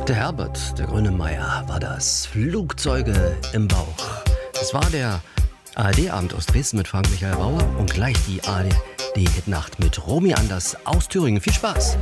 Der Herbert, der Grönemeyer, war das. Flugzeuge im Bauch. Es war der ARD-Abend aus Dresden mit Frank Michael Bauer und gleich die ARD-Hitnacht mit Romy Anders aus Thüringen. Viel Spaß!